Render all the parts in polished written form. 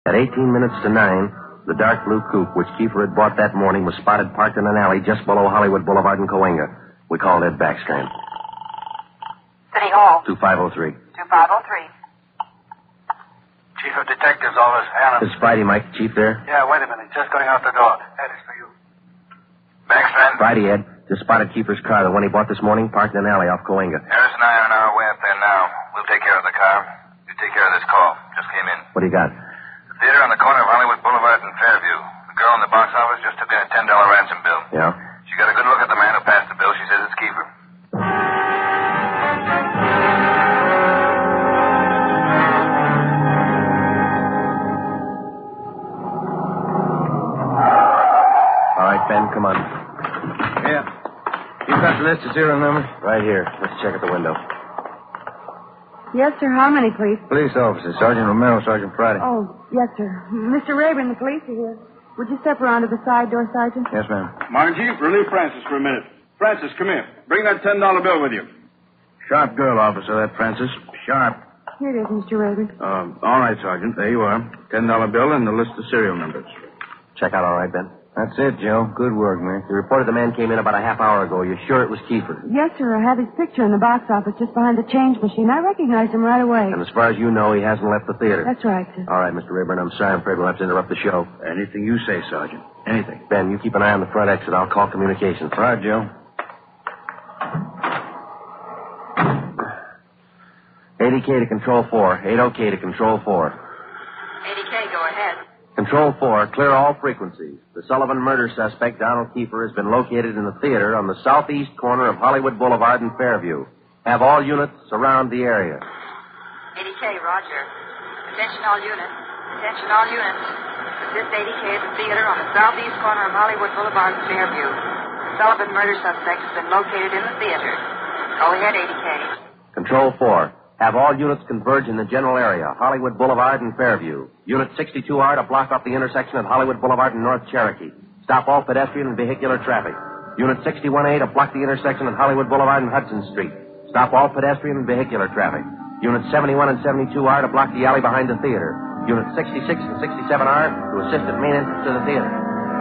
At 18 minutes to 9, the dark blue coupe, which Kiefer had bought that morning, was spotted parked in an alley just below Hollywood Boulevard in Cahuenga. We called Ed Backstrand. City Hall. 2503. 2503. Chief of Detectives Office, Allen. This is Friday, Mike. Chief there? Yeah, wait a minute. Just going out the door. Ed, it's for you. Backstrand? Friday, Ed. Just spotted Kiefer's car, the one he bought this morning, parked in an alley off Cahuenga. Harris and I are on our way up there now. We'll take care of the car. You take care of this call. Just came in. What do you got? The theater on the corner of Hollywood Boulevard and Fairview. The girl in the box office just took in a $10 ransom bill. Yeah? She got a good look at the man who passed the bill. She says it's Kiefer. All right, Ben, come on. Yeah. You got the list of serial numbers? Right here. Let's check at the window. Yes, sir. How many, please? Police officers. Sergeant Romero, Sergeant Friday. Oh, yes, sir. Mr. Rayburn, the police are here. Would you step around to the side door, Sergeant? Yes, ma'am. Margie, relieve Francis for a minute. Francis, come here. Bring that $10 bill with you. Sharp girl, officer, that Francis. Sharp. Here it is, Mr. Rayburn. All right, Sergeant. There you are. $10 bill and the list of serial numbers. Check out all right, Ben? That's it, Joe. Good work, man. You reported the man came in about a half hour ago. You're sure it was Kiefer? Yes, sir. I have his picture in the box office just behind the change machine. I recognized him right away. And as far as you know, he hasn't left the theater. That's right, sir. All right, Mr. Rayburn, I'm sorry. I'm afraid we'll have to interrupt the show. Anything you say, Sergeant. Anything. Ben, you keep an eye on the front exit. I'll call communications. All right, Joe. 80K to Control 4. 80K to Control 4. 80K, go ahead. Control 4, clear all frequencies. The Sullivan murder suspect, Donald Kiefer, has been located in the theater on the southeast corner of Hollywood Boulevard and Fairview. Have all units surround the area. 80K, roger. Attention all units. Attention all units. Assist 80K at the theater on the southeast corner of Hollywood Boulevard and Fairview. The Sullivan murder suspect has been located in the theater. Go ahead, 80K. Control 4, have all units converge in the general area, Hollywood Boulevard and Fairview. Unit 62R to block off the intersection at Hollywood Boulevard and North Cherokee. Stop all pedestrian and vehicular traffic. Unit 61A to block the intersection at Hollywood Boulevard and Hudson Street. Stop all pedestrian and vehicular traffic. Unit 71 and 72R to block the alley behind the theater. Unit 66 and 67R to assist at main entrance to the theater.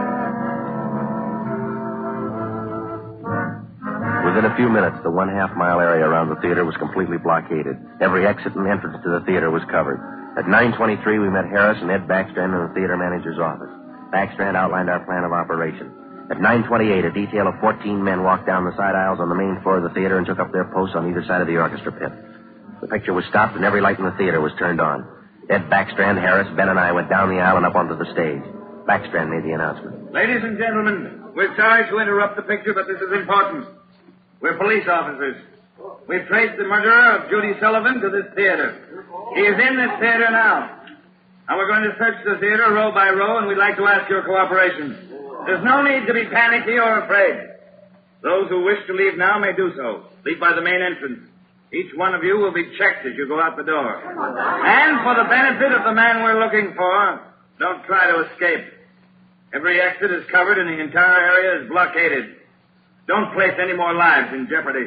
Within a few minutes, the 1/2 mile area around the theater was completely blockaded. Every exit and entrance to the theater was covered. At 9:23, we met Harris and Ed Backstrand in the theater manager's office. Backstrand outlined our plan of operation. At 9:28, a detail of 14 men walked down the side aisles on the main floor of the theater and took up their posts on either side of the orchestra pit. The picture was stopped and every light in the theater was turned on. Ed Backstrand, Harris, Ben, and I went down the aisle and up onto the stage. Backstrand made the announcement. Ladies and gentlemen, we're sorry to interrupt the picture, but this is important. We're police officers. We've traced the murderer of Judy Sullivan to this theater. He is in this theater now. And we're going to search the theater row by row, and we'd like to ask your cooperation. There's no need to be panicky or afraid. Those who wish to leave now may do so. Leave by the main entrance. Each one of you will be checked as you go out the door. And for the benefit of the man we're looking for, don't try to escape. Every exit is covered and the entire area is blockaded. Don't place any more lives in jeopardy.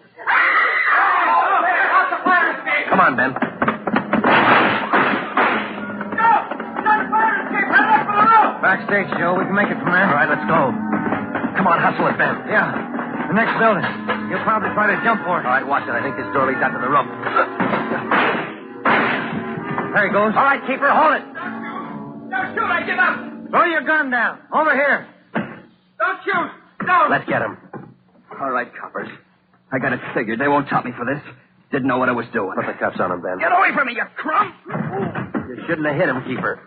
Come on, Ben. Backstage, Joe. We can make it from there. All right, let's go. Come on, hustle it, Ben. Yeah. The next building. You'll probably try to jump for it. All right, watch it. I think this door leads out to the roof. There he goes. All right, keeper, hold it. Don't shoot, I give up. Throw your gun down. Over here. Don't shoot. Don't. Let's get him. All right, coppers. I got it figured. They won't top me for this. Didn't know what I was doing. Put the cuffs on him, Ben. Get away from me, you crump! You shouldn't have hit him, keeper.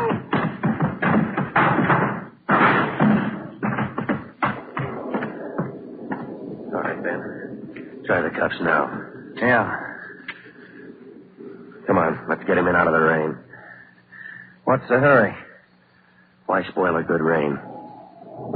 All right, Ben. Try the cuffs now. Yeah. Come on, let's get him in out of the rain. What's the hurry? Why spoil a good rain?